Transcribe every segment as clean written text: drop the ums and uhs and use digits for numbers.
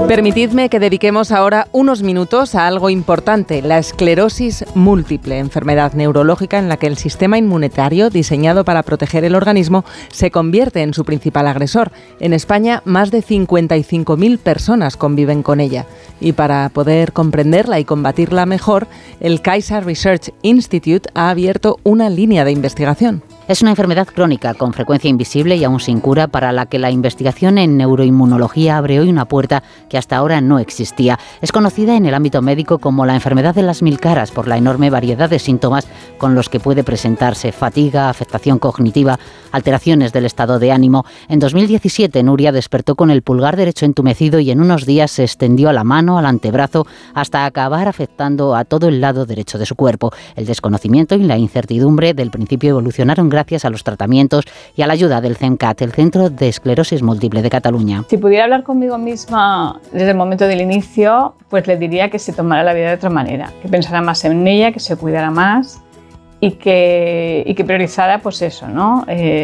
Permitidme que dediquemos ahora unos minutos a algo importante, la esclerosis múltiple, enfermedad neurológica en la que el sistema inmunitario, diseñado para proteger el organismo, se convierte en su principal agresor. En España, más de 55.000 personas conviven con ella. Y para poder comprenderla y combatirla mejor, el Kaiser Research Institute ha abierto una línea de investigación. Es una enfermedad crónica con frecuencia invisible y aún sin cura para la que la investigación en neuroinmunología abre hoy una puerta que hasta ahora no existía. Es conocida en el ámbito médico como la enfermedad de las 1000 caras por la enorme variedad de síntomas con los que puede presentarse: fatiga, afectación cognitiva, alteraciones del estado de ánimo. En 2017 Nuria despertó con el pulgar derecho entumecido y en unos días se extendió a la mano, al antebrazo, hasta acabar afectando a todo el lado derecho de su cuerpo. El desconocimiento y la incertidumbre del principio evolucionaron gracias a los tratamientos y a la ayuda del CEMCAT, el Centro de Esclerosis Múltiple de Cataluña. Si pudiera hablar conmigo misma desde el momento del inicio, pues le diría que se tomara la vida de otra manera, que pensara más en ella, que se cuidara más y que priorizara pues eso, ¿no?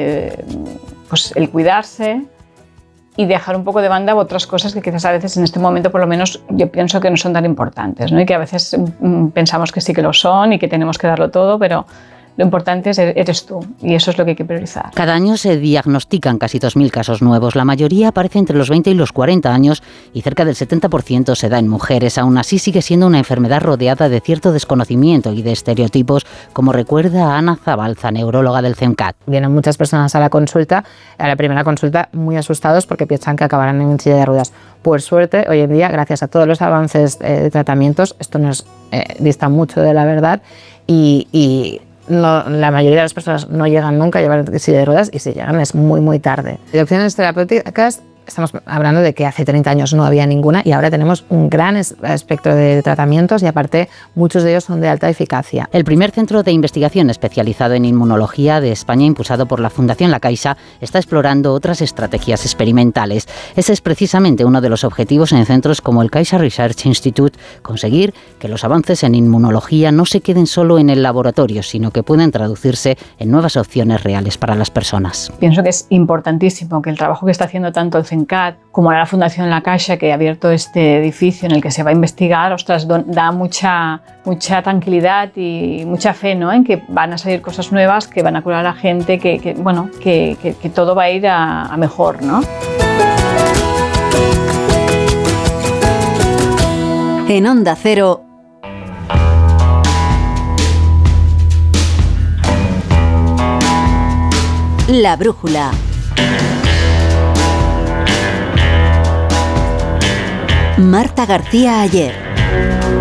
Pues el cuidarse y dejar un poco de banda otras cosas que quizás a veces en este momento por lo menos yo pienso que no son tan importantes, ¿no? Y que a veces pensamos que sí que lo son y que tenemos que darlo todo, pero lo importante eres tú y eso es lo que hay que priorizar. Cada año se diagnostican casi 2.000 casos nuevos. La mayoría aparece entre los 20 y los 40 años y cerca del 70% se da en mujeres. Aún así sigue siendo una enfermedad rodeada de cierto desconocimiento y de estereotipos, como recuerda Ana Zabalza, neuróloga del CEMCAT. Vienen muchas personas a la primera consulta, muy asustados porque piensan que acabarán en silla de ruedas. Por suerte, hoy en día, gracias a todos los avances de tratamientos, esto nos dista mucho de la verdad y la mayoría de las personas no llegan nunca a llevar silla de ruedas y si llegan es muy muy tarde. De opciones terapéuticas estamos hablando de que hace 30 años no había ninguna y ahora tenemos un gran espectro de tratamientos y aparte muchos de ellos son de alta eficacia. El primer centro de investigación especializado en inmunología de España, impulsado por la Fundación La Caixa, está explorando otras estrategias experimentales. Ese es precisamente uno de los objetivos en centros como el Kaiser Research Institute: conseguir que los avances en inmunología no se queden solo en el laboratorio, sino que puedan traducirse en nuevas opciones reales para las personas. Pienso que es importantísimo que el trabajo que está haciendo tanto el CEMCAT como la Fundación La Caixa, que ha abierto este edificio en el que se va a investigar, da mucha tranquilidad y mucha fe, ¿no? En que van a salir cosas nuevas, que van a curar a la gente, que todo va a ir a mejor, ¿no? En Onda Cero, La Brújula. Marta García Ayer.